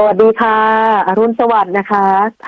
วัสดีค่ะอรุณสวัสดิ์นะคะ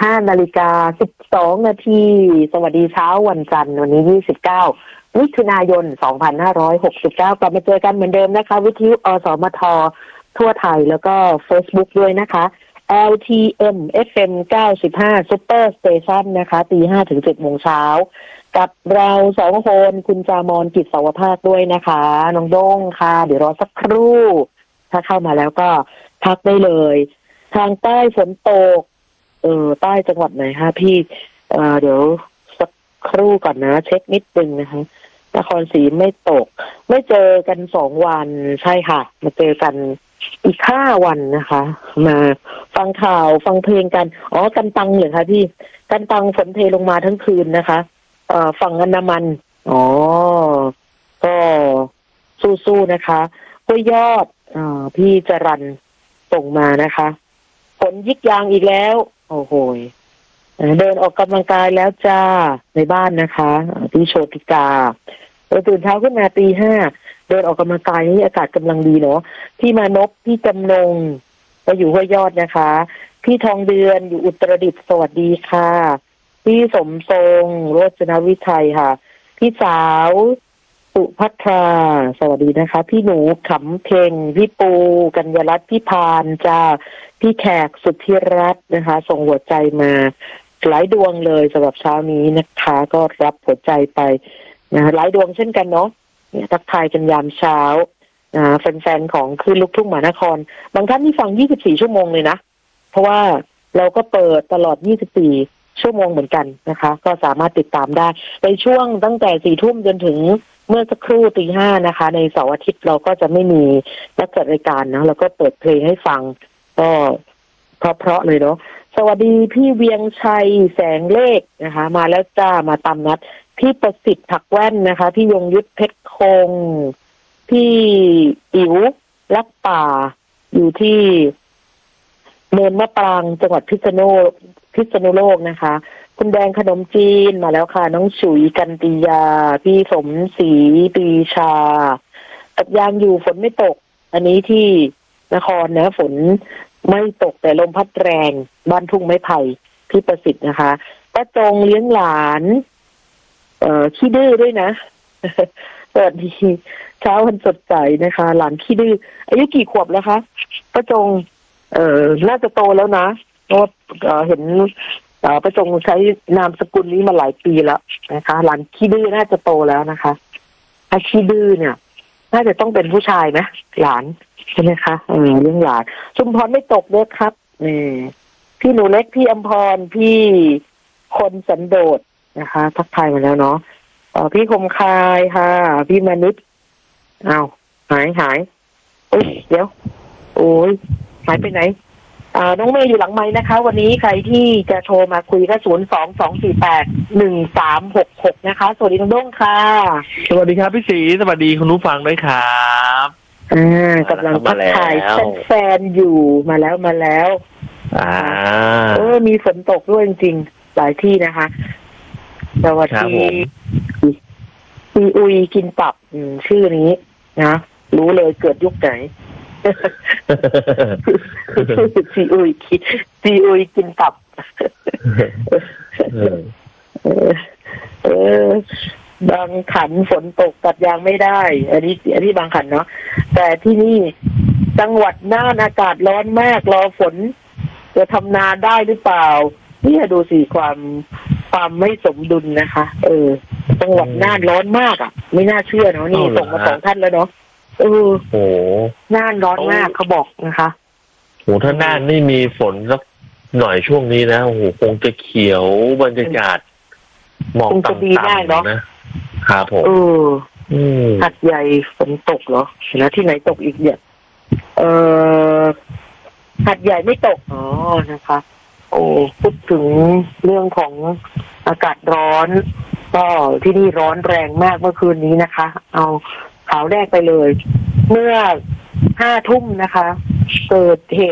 5:12 นาทีสวัสดีเช้าวันจันทร์วันนี้29มิถุนายน2569กลับมาเจอกันเหมือนเดิมนะคะวิทยุอสมททั่วไทยแล้วก็ Facebook ด้วยนะคะ LTM FM 95 Super Station นะคะตี 5 ถึง 7 โมงเช้ากับเราสองคนคุณจามรกิจสาวภาคด้วยนะคะน้องโด้งค่ะเดี๋ยวรอสักครู่ถ้าเข้ามาแล้วก็พักได้เลยทางใต้ฝนตกใต้จังหวัดไหนคะพี่เดี๋ยวสักครู่ก่อนนะเช็คนิดนึงนะคะนครศรีไม่ตกไม่เจอกัน2 วันใช่ค่ะมาเจอกันอีก5 วันนะคะมาฟังข่าวฟังเพลงกันกันตังเหรอคะพี่กันตังฝนเทลงมาทั้งคืนนะคะฝั่งอันดามันก็สู้ๆนะคะห้วยยอดพี่จรัญส่งมานะคะฝนยิกยางอีกแล้วโอ้โหเดินออกกำลังกายแล้วจ้าในบ้านนะคะพี่โชติกาตื่นเช้าขึ้นมาตี 5เดินออกกำลังกายนี่อากาศกำลังดีเนาะพี่มานพพี่จำนงก็อยู่ห้วยยอดนะคะพี่ทองเดือนอยู่อุตรดิตถ์สวัสดีค่ะพี่สมทรงโรจนวิทัยค่ะพี่สาวสุภัทราสวัสดีนะคะพี่หนูขำเพ็งพี่ปูกัญญรัตน์พี่พานจ้าพี่แขกสุทธิรัตน์นะคะส่งหัวใจมาหลายดวงเลยสำหรับเช้านี้นะคะก็รับหัวใจไปนะหลายดวงเช่นกันเนาะเนี่ยทักทายกันยามเช้าแฟนๆของคลื่นลูกทุ่งมหานครบางท่านที่ฟัง24 ชั่วโมงเลยนะเพราะว่าเราก็เปิดตลอด24 ชั่วโมงเหมือนกันนะคะก็สามารถติดตามได้ในช่วงตั้งแต่ 4 ทุ่มจนถึงเมื่อสักครู่ตี 5นะคะในเสาร์อาทิตย์เราก็จะไม่มีนักจัดรายการนะเราก็เปิดเพลงให้ฟังก็เพราะเลยเนาะสวัสดีพี่เวียงชัยแสงเลขนะคะมาแล้วจ้ามาตามนัดพี่ประสิทธิ์ผักแว่นนะคะพี่ยงยุทธเพชรคงพี่อิ๋วรักป่าอยู่ที่เนินมะปรางจังหวัดพิษณุโลกนะคะคุณแดงขนมจีนมาแล้วค่ะน้องฉุยกันติยาพี่สมศรีปรีชาตัดยางอยู่ฝนไม่ตกอันนี้ที่นครนะฝนไม่ตกแต่ลมพัดแรงบ้านทุ่งไม้ไผ่พี่ประสิทธิ์นะคะป้าจงเลี้ยงหลานขี้ดื้อด้วยนะสวัสดีเช้าวันสดใสนะคะหลานขี้ดื้ออายุกี่ขวบแล้วคะป้าจงน่าจะโตแล้วนะเพราะเห็นป้าจงใช้นามสกุลนี้มาหลายปีแล้วนะคะหลานขี้ดื้อน่าจะโตแล้วนะคะถ้าขี้ดื้อเนี่ยน่าจะต้องเป็นผู้ชายไหมหลานใช่ไหมคะเรื่องหลานชุมพรไม่ตกด้วยครับพี่หนูเล็กพี่อมพรพี่คนสันโดษนะคะทักทายมาแล้วเนาะพี่คมคายค่ะพี่มนุษย์หายเดี๋ยวโอ้ยหายไปไหนน้องเมย์อยู่หลังไมค์นะคะวันนี้ใครที่จะโทรมาคุยก็02-248-1366นะคะสวัสดีน้องโด้งค่ะสวัสดีครับพี่ศรีสวัสดีคุณผู้ฟังด้วยครับกำลังทักทายแฟนๆอยู่มาแล้วมีฝนตกด้วยจริงๆหลายที่นะคะสวัสดีพี่อุยกินตับชื่อนี้นะรู้เลยเกิดยุคไหนซีอุยกินตับบางขันฝนตกตัดยางไม่ได้อันนี้บางขันเนาะแต่ที่นี่จังหวัดน่านอากาศร้อนมากรอฝนจะทำนาได้หรือเปล่านี่ดูสิความไม่สมดุลนะคะจังหวัดน่านร้อนมากไม่น่าเชื่อเนาะนี่ส่งมา2 ท่านแล้วเนาะน่านร้อนมากเขาบอกนะคะถ้าน่านไม่มีฝนสักหน่อยช่วงนี้นะคงจะเขียวบรรยากาศหมอกต่ำๆนะครับผมหัดใหญ่ฝนตกเหรอแล้วที่ไหนตกอีกเนี่ยหัดใหญ่ไม่ตกนะคะพูดถึงเรื่องของอากาศร้อนก็ที่นี่ร้อนแรงมากเมื่อคืนนี้นะคะเอาข่าวแรกไปเลยเมื่อ 5 ทุ่มนะคะเกิดเหตุ